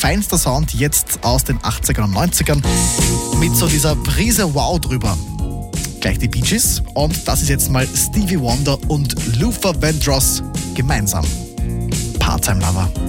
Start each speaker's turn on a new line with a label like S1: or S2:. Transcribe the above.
S1: feinster Sound jetzt aus den 80ern und 90ern mit so dieser Prise Wow drüber. Gleich die Bee Gees und das ist jetzt mal Stevie Wonder und Luther Vandross gemeinsam. Part-Time Lover.